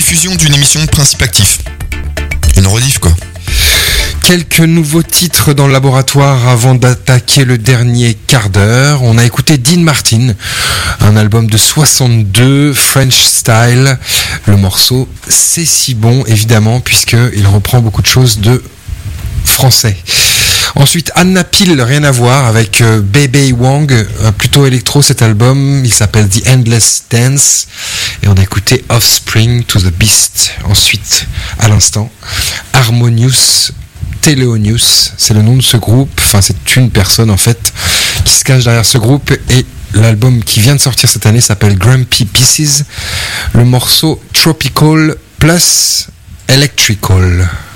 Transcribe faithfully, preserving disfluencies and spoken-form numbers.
rediffusion d'une émission de Principe Actif. Une rediff quoi. Quelques nouveaux titres dans le laboratoire avant d'attaquer le dernier quart d'heure. On a écouté Dean Martin, un album de soixante-deux, French Style. Le morceau C'est si bon, évidemment, puisqu'il reprend beaucoup de choses de français. Ensuite, Anna Peel, rien à voir, avec euh, Bebe Wang, euh, plutôt électro cet album, il s'appelle The Endless Dance, et on a écouté Offspring to the Beast. Ensuite, à l'instant, Harmonious Teleonius, c'est le nom de ce groupe, enfin c'est une personne en fait qui se cache derrière ce groupe, et l'album qui vient de sortir cette année s'appelle Grumpy Pieces, le morceau Tropical plus Electrical.